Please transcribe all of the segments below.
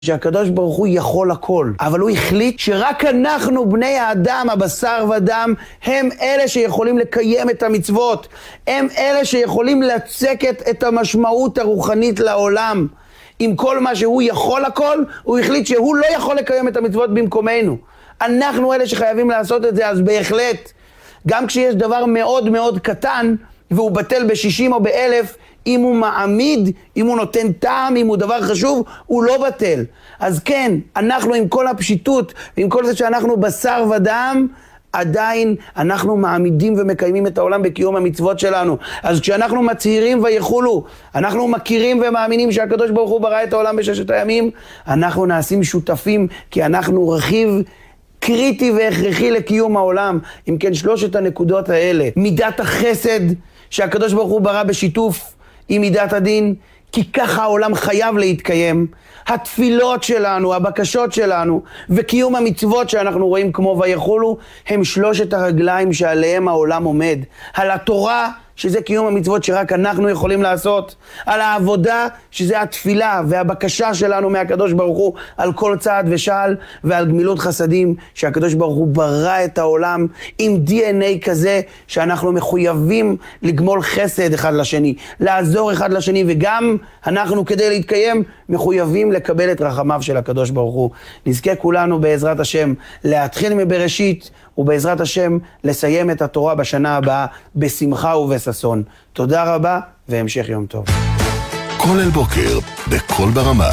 שהקדוש ברוך הוא יכול הכל, אבל הוא החליט שרק אנחנו, בני האדם, הבשר ודם, הם אלה שיכולים לקיים את המצוות, הם אלה שיכולים לצקת את המשמעות הרוחנית לעולם. עם כל מה שהוא יכול הכל, הוא החליט שהוא לא יכול לקיים את המצוות במקומנו. אנחנו אלה שחייבים לעשות את זה, אז בהחלט, גם כשיש דבר מאוד מאוד קטן, והוא בטל ב-60 או ב-1000, אם הוא מעמיד, אם הוא נותן טעם, אם הוא דבר חשוב, הוא לא בטל. אז כן, אנחנו עם כל הפשיטות, עם כל זה שאנחנו בשר ודם, עדיין אנחנו מעמידים ומקיימים את העולם בקיום המצוות שלנו. אז כשאנחנו מצהירים ויחולו, אנחנו מכירים ומאמינים שהקדוש ברוך הוא ברא את העולם בששת הימים, אנחנו נעשים שותפים, כי אנחנו רכיב קריטי והכרחי לקיום העולם. אם כן, שלושת הנקודות האלה, מידת החסד שהקדוש ברוך הוא ברא בשיתוף עם מידת הדין, כי ככה העולם חייב להתקיים, התפילות שלנו, הבקשות שלנו, וקיום המצוות שאנחנו רואים כמו ויחולו, הם שלושת הרגליים שעליהם העולם עומד. על התורה, שזה קיום המצוות שרק אנחנו יכולים לעשות, על העבודה, שזה התפילה והבקשה שלנו מהקדוש ברוך הוא, על כל צעד ושעל, ועל גמילות חסדים, שהקדוש ברוך הוא ברא את העולם עם DNA כזה, שאנחנו מחויבים לגמול חסד אחד לשני, לעזור אחד לשני, וגם אנחנו כדי להתקיים מחויבים לקבל את רחמיו של הקדוש ברוך הוא. נזכה כולנו בעזרת השם להתחיל מבראשית, ובעזרת השם לסיים את התורה בשנה הבאה בשמחה ובששון. תודה רבה והמשך יום טוב. כל אל בוקר בכל ברמה.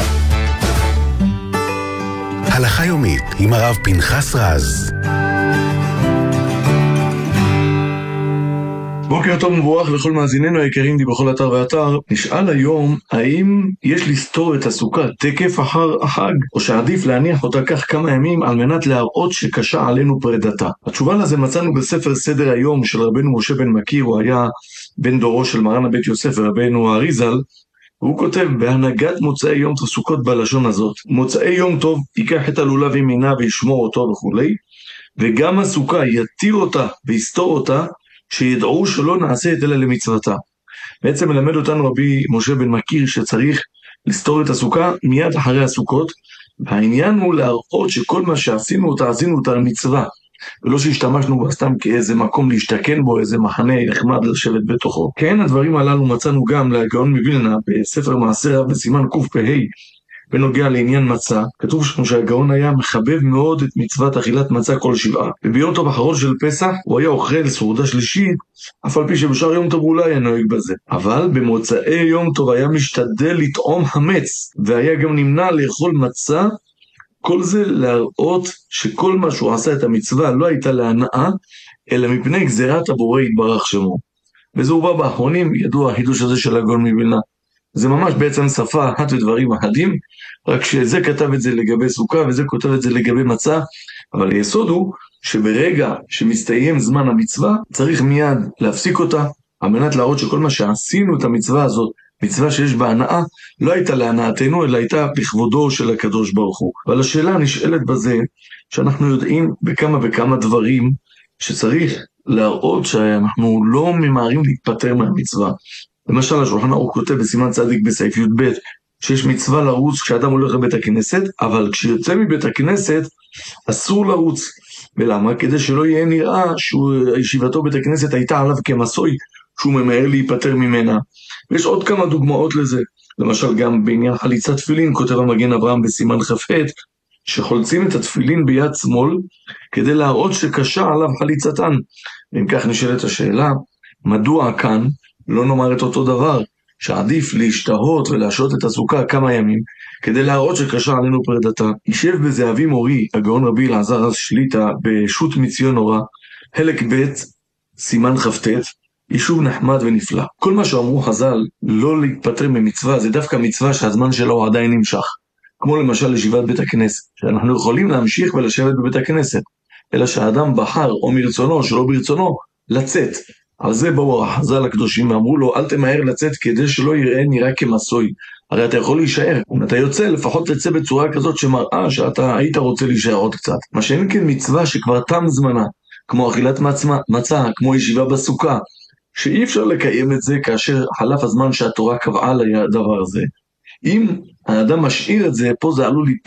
הלכה יומית עם הרב פנחס רז. בוקר טוב ומבורך לכל מאזיננו היקרים די בכל אתר ואתר. נשאל היום האם יש לסתור את הסוכה תקף אחר החג, או שעדיף להניח אותה כך כמה ימים על מנת להראות שקשה עלינו פרדתה. התשובה לזה מצאנו בספר סדר היום של רבנו משה בן מכיר, הוא היה בן דורו של מרן הבית יוסף ורבנו האריזל, והוא כותב בהנהגת מוצאי יום טוב סוכות בלשון הזאת: מוצאי יום טוב ייקח את הלולב ימינה וישמור אותו וכולי, וגם הסוכה יתיר אותה ויסתור אותה, שידעו שלא נעשה את אלה למצוותה. בעצם מלמד אותנו רבי משה בן מכיר שצריך לסתור את הסוכה מיד אחרי הסוכות, והעניין הוא להראות שכל מה שעשינו אותה, עשינו אותה למצווה, ולא שהשתמשנו בה סתם כאיזה מקום להשתכן בו, איזה מחנה נחמד לשבת בתוכו. כן, הדברים הללו מצאנו גם לגאון מווילנה בספר מעשר בסימן קפ"ה, בנוגע לעניין מצה. כתוב שם שהגאון היה מחבב מאוד את מצוות אכילת מצה כל שבעה, וביום טוב אחרון של פסח הוא היה אוכל סעודה שלישית, אף על פי שבשאר יום טוב הוא לא היה נוהג בזה. אבל במוצאי יום טוב היה משתדל לטעום חמץ, והיה גם נמנע לאכול מצה. כל זה להראות שכל מה שהוא עשה את המצווה לא הייתה להנאה, אלא מפני גזירת הבורא יתברך שמו. וזה הובא באחרונים, ידוע החידוש הזה של הגאון מווילנה. זה ממש בעצם שפה אחת ודברים אחדים, רק שזה כתב את זה לגבי סוכה וזה כותב את זה לגבי מצה, אבל היסוד הוא שברגע שמסתיים זמן המצווה, צריך מיד להפסיק אותה, על מנת להראות שכל מה שעשינו את המצווה הזאת, מצווה שיש בה הנאה, לא הייתה להנאתנו, אלא הייתה לכבודו של הקדוש ברוך הוא. אבל השאלה נשאלת בזה, שאנחנו יודעים בכמה וכמה דברים, שצריך להראות שאנחנו לא ממהרים להתפטר מהמצווה. למשל, השולחן ערוך כותב בסימן צדיק בסעיף י"ב, שיש מצווה לרוץ כשאדם הולך לבית הכנסת, אבל כשיוצא מבית הכנסת, אסור לרוץ. ולמה? כדי שלא יהיה נראה שישיבתו בית הכנסת הייתה עליו כמסוי, שהוא ממהר להיפטר ממנה. ויש עוד כמה דוגמאות לזה. למשל, גם בעניין חליצת תפילין, כותב המגן אברהם בסימן כ"ח, שחולצים את התפילין ביד שמאל, כדי להראות שקשה עליו חליצתן. ואם כך נשאלת השאלה, מדוע כאן לא נאמר את אותו דבר, שעדיף להשתהות ולהשעות את הסוכה כמה ימים, כדי להראות שקשה עלינו פרדתה. יישב בזה אבי מורי, הגאון רבי אלעזר רז שליט"א, בשו"ת מציון נורא, חלק ב' סימן כ"ט, יישוב נחמד ונפלא. כל מה שאמרו חז"ל, לא להתפטר ממצווה, זה דווקא מצווה שהזמן שלו עדיין נמשך. כמו למשל ישיבת בית הכנסת, שאנחנו יכולים להמשיך ולשבת בבית הכנסת, אלא שהאדם בחר או מרצונו או שלא ברצונו לצאת. על זה באו החז"ל הקדושים ואמרו לו, אל תמהר לצאת כדי שלא נראה כמסוי. הרי אתה יכול להישאר. אם אתה יוצא, לפחות תצא בצורה כזאת שמראה שאתה היית רוצה להישאר עוד קצת. מה שאין כן מצווה שכבר תם זמנה, כמו אכילת מצה, כמו ישיבה בסוכה, שאי אפשר לקיים את זה כאשר חלף הזמן שהתורה קבעה לדבר הזה. אם האדם משאיר את זה, פה זה עלול